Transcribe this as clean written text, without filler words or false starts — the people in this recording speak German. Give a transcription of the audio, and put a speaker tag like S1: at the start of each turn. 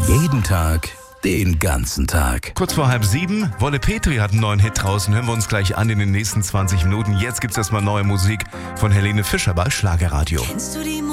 S1: Jeden Tag, den ganzen Tag.
S2: Kurz vor 6:30, Wolle Petri hat einen neuen Hit draußen. Hören wir uns gleich an in den nächsten 20 Minuten. Jetzt gibt's erstmal neue Musik von Helene Fischer bei Schlagerradio.
S3: Kennst du die